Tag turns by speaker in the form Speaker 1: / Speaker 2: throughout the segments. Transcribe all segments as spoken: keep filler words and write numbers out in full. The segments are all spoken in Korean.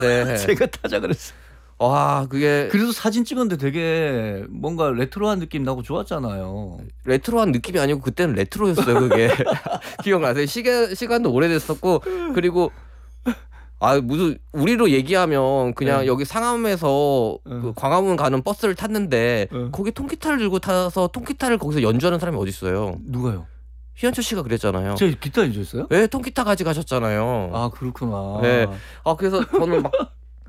Speaker 1: 네.
Speaker 2: 제가 타자 그랬어요.
Speaker 1: 와 그게
Speaker 2: 그래서 사진 찍었는데 되게 뭔가 레트로한 느낌 나고 좋았잖아요.
Speaker 1: 레트로한 느낌이 아니고 그때는 레트로였어요 그게. 기억나세요? 시계, 시간도 오래됐었고 그리고 아 무슨 우리로 얘기하면 그냥
Speaker 2: 네.
Speaker 1: 여기 상암에서
Speaker 2: 응.
Speaker 1: 그 광화문 가는 버스를 탔는데
Speaker 2: 응.
Speaker 1: 거기 통기타를 들고 타서 통기타를 거기서 연주하는 사람이 어디 있어요?
Speaker 2: 누가요?
Speaker 1: 휘현철 씨가 그랬잖아요.
Speaker 2: 제가 기타 연주했어요?
Speaker 1: 왜 통기타 가져가셨잖아요.
Speaker 2: 아 그렇구나.
Speaker 1: 네. 아 그래서 저는 막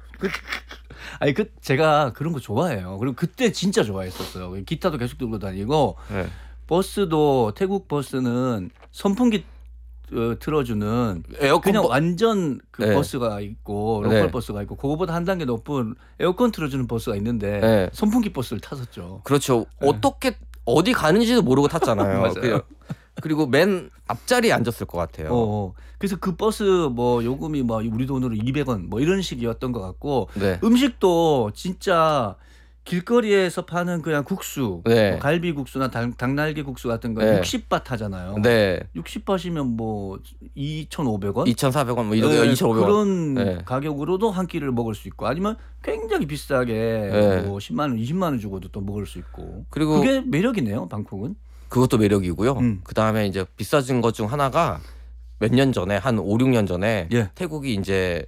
Speaker 2: 아니 그 제가 그런 거 좋아해요. 그리고 그때 진짜 좋아했었어요. 기타도 계속 들고 다니고
Speaker 1: 네.
Speaker 2: 버스도 태국 버스는 선풍기 어, 틀어주는
Speaker 1: 에어컨
Speaker 2: 그냥
Speaker 1: 버-
Speaker 2: 완전 그
Speaker 1: 네.
Speaker 2: 버스가 있고 로컬
Speaker 1: 네.
Speaker 2: 버스가 있고 그거보다 한 단계 높은 에어컨 틀어주는 버스가 있는데
Speaker 1: 네.
Speaker 2: 선풍기 버스를 탔었죠.
Speaker 1: 그렇죠.
Speaker 2: 네.
Speaker 1: 어떻게 어디 가는지도 모르고 탔잖아요.
Speaker 2: 맞아요.
Speaker 1: 그- 그리고 맨 앞자리에 앉았을 것 같아요.
Speaker 2: 어, 그래서 그 버스 뭐 요금이 뭐 우리 돈으로 이백 원 뭐 이런 식이었던 것 같고
Speaker 1: 네.
Speaker 2: 음식도 진짜 길거리에서 파는 그냥 국수,
Speaker 1: 네.
Speaker 2: 뭐 갈비국수나 닭, 닭날개 국수 같은 거
Speaker 1: 네.
Speaker 2: 육십 밭 하잖아요.
Speaker 1: 네.
Speaker 2: 육십 밭이면 뭐 이천오백 원?
Speaker 1: 이천사백 원 뭐 이런
Speaker 2: 네,
Speaker 1: 이천오백 원.
Speaker 2: 그런
Speaker 1: 네.
Speaker 2: 가격으로도 한 끼를 먹을 수 있고 아니면 굉장히 비싸게
Speaker 1: 네.
Speaker 2: 뭐 십만 원, 이십만 원 주고도 또 먹을 수 있고
Speaker 1: 그리고
Speaker 2: 그게 매력이네요, 방콕은.
Speaker 1: 그것도 매력이고요.
Speaker 2: 음.
Speaker 1: 그다음에 이제 비싸진 것 중 하나가 몇 년 전에 한 오, 육 년 전에
Speaker 2: 예.
Speaker 1: 태국이 이제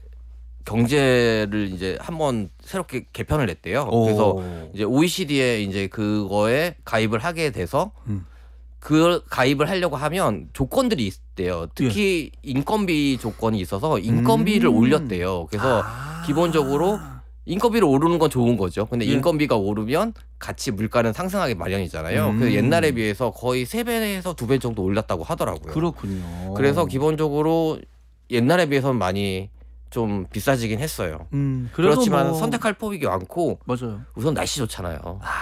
Speaker 1: 경제를 이제 한번 새롭게 개편을 냈대요.
Speaker 2: 오.
Speaker 1: 그래서 이제 오이시디에 이제 그거에 가입을 하게 돼서
Speaker 2: 음.
Speaker 1: 그 가입을 하려고 하면 조건들이 있대요. 특히 인건비 조건이 있어서 인건비를
Speaker 2: 음.
Speaker 1: 올렸대요. 그래서
Speaker 2: 아.
Speaker 1: 기본적으로 인건비를 오르는 건 좋은 거죠. 근데
Speaker 2: 예.
Speaker 1: 인건비가 오르면 같이 물가는 상승하기 마련이잖아요.
Speaker 2: 음.
Speaker 1: 그래서 옛날에 비해서 거의 세 배에서 두 배 정도 올랐다고 하더라고요.
Speaker 2: 그렇군요.
Speaker 1: 그래서 기본적으로 옛날에 비해서는 많이 좀 비싸지긴 했어요.
Speaker 2: 음, 그래도
Speaker 1: 그렇지만
Speaker 2: 뭐-
Speaker 1: 선택할 폭이 많고
Speaker 2: 맞아요.
Speaker 1: 우선 날씨 좋잖아요.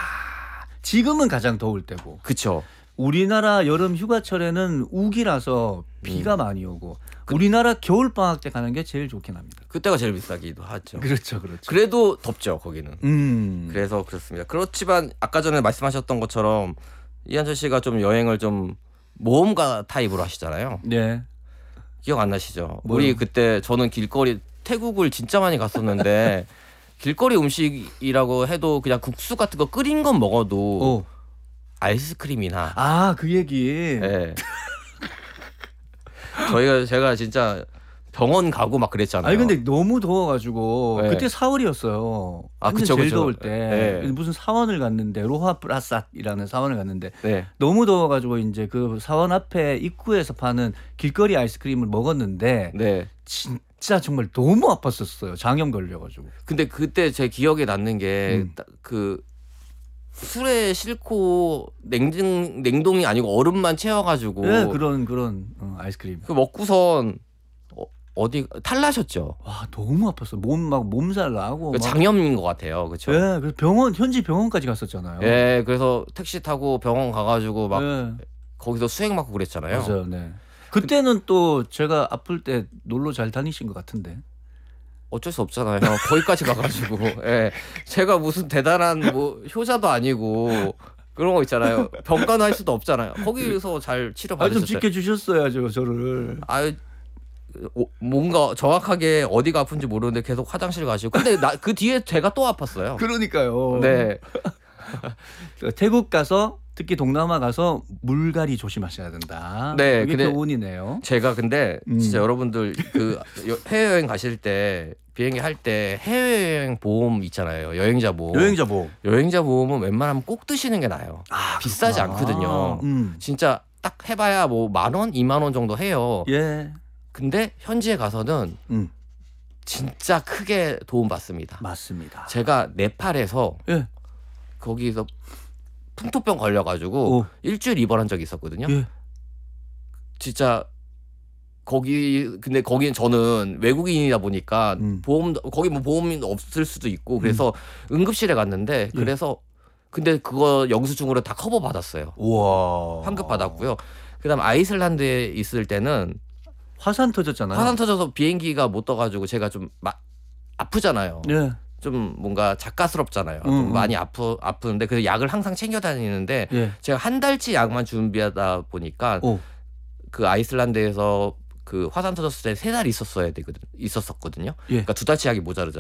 Speaker 2: 지금은 가장 더울 때고
Speaker 1: 그쵸?
Speaker 2: 우리나라 여름 휴가철에는 우기라서 비가 많이 오고 우리나라 겨울 방학 때 가는 게 제일 좋긴 합니다.
Speaker 1: 그때가 제일 비싸기도 하죠.
Speaker 2: 그렇죠, 그렇죠.
Speaker 1: 그래도 덥죠 거기는.
Speaker 2: 음,
Speaker 1: 그래서 그렇습니다. 그렇지만 아까 전에 말씀하셨던 것처럼 이한철 씨가 좀 여행을 좀 모험가 타입으로 하시잖아요.
Speaker 2: 네,
Speaker 1: 기억 안 나시죠?
Speaker 2: 뭐요?
Speaker 1: 우리 그때 저는 길거리 태국을 진짜 많이 갔었는데 길거리 음식이라고 해도 그냥 국수 같은 거 끓인 건 먹어도
Speaker 2: 오,
Speaker 1: 아이스크림이나
Speaker 2: 아, 그 얘기.
Speaker 1: 예. 저희가 제가 진짜 병원 가고 막 그랬잖아요.
Speaker 2: 아니 근데 너무 더워가지고
Speaker 1: 네.
Speaker 2: 그때 사월이었어요.
Speaker 1: 아,
Speaker 2: 완전
Speaker 1: 그쵸,
Speaker 2: 제일
Speaker 1: 그쵸.
Speaker 2: 더울 때
Speaker 1: 네.
Speaker 2: 무슨 사원을 갔는데 로하 프라삿이라는 사원을 갔는데
Speaker 1: 네.
Speaker 2: 너무 더워가지고 이제 그 사원 앞에 입구에서 파는 길거리 아이스크림을 먹었는데
Speaker 1: 네.
Speaker 2: 진짜 정말 너무 아팠었어요. 장염 걸려가지고.
Speaker 1: 근데 그때 제 기억에 남는 게
Speaker 2: 음.
Speaker 1: 그 술에 싣고 냉동 냉동이 아니고 얼음만 채워가지고
Speaker 2: 네, 그런 그런 어, 아이스크림.
Speaker 1: 그 먹고선 어, 어디 탈나셨죠?
Speaker 2: 와 너무 아팠어. 몸 막 몸살 나고.
Speaker 1: 그
Speaker 2: 막.
Speaker 1: 장염인 것 같아요, 그렇죠?
Speaker 2: 예, 그래서 병원 현지 병원까지 갔었잖아요.
Speaker 1: 예, 그래서 택시 타고 병원 가가지고 막
Speaker 2: 예,
Speaker 1: 거기서 수액 맞고 그랬잖아요.
Speaker 2: 맞아요. 네. 그때는 또 제가 아플 때 놀러 잘 다니신 것 같은데.
Speaker 1: 어쩔 수 없잖아요. 거기까지 가가지고, 예, 제가 무슨 대단한 뭐 효자도 아니고 그런 거 있잖아요. 병가는 할 수도 없잖아요. 거기서 잘 치료
Speaker 2: 아 좀
Speaker 1: 받으셨어요.
Speaker 2: 지켜주셨어야죠 저를.
Speaker 1: 아, 뭔가 정확하게 어디가 아픈지 모르는데 계속 화장실 가시고. 근데 나 그 뒤에 제가 또 아팠어요.
Speaker 2: 그러니까요.
Speaker 1: 네,
Speaker 2: 태국 가서 특히 동남아 가서 물갈이 조심하셔야 된다.
Speaker 1: 네,
Speaker 2: 그게
Speaker 1: 근데
Speaker 2: 교훈이네요.
Speaker 1: 제가 근데
Speaker 2: 음.
Speaker 1: 진짜 여러분들 그 여- 해외여행 가실 때 비행기 할 때 해외여행 보험 있잖아요. 여행자 보험.
Speaker 2: 여행자 보험.
Speaker 1: 여행자 보험은 웬만하면 꼭 드시는 게 나아요.
Speaker 2: 아,
Speaker 1: 비싸지
Speaker 2: 그렇구나.
Speaker 1: 않거든요.
Speaker 2: 음.
Speaker 1: 진짜 딱 해봐야 뭐 만 원, 이만 원 정도 해요.
Speaker 2: 예.
Speaker 1: 근데 현지에 가서는
Speaker 2: 음.
Speaker 1: 진짜 크게 도움 받습니다.
Speaker 2: 맞습니다.
Speaker 1: 제가 네팔에서
Speaker 2: 예.
Speaker 1: 거기서 풍토병 걸려가지고
Speaker 2: 오.
Speaker 1: 일주일 입원한 적이 있었거든요.
Speaker 2: 예.
Speaker 1: 진짜 거기 근데 거기는 저는 외국인이다 보니까
Speaker 2: 음.
Speaker 1: 보험 거기 뭐 보험이 없을 수도 있고 그래서 응급실에 갔는데
Speaker 2: 예.
Speaker 1: 그래서 근데 그거 영수증으로 다 커버 받았어요.
Speaker 2: 우와.
Speaker 1: 환급 받았고요. 그다음 아이슬란드에 있을 때는
Speaker 2: 화산 터졌잖아요.
Speaker 1: 화산 터져서 비행기가 못 떠가지고 제가 좀 마, 아프잖아요.
Speaker 2: 예.
Speaker 1: 좀 뭔가 작가스럽잖아요.
Speaker 2: 음,
Speaker 1: 좀
Speaker 2: 음.
Speaker 1: 많이 아프 아프는데 그래서 약을 항상 챙겨 다니는데
Speaker 2: 예.
Speaker 1: 제가 한 달치 약만 준비하다 보니까
Speaker 2: 오.
Speaker 1: 그 아이슬란드에서 그 화산 터졌을 때 세 달 있었어야 되거든 있었었거든요.
Speaker 2: 예.
Speaker 1: 그러니까 두 달치 약이 모자르잖아요.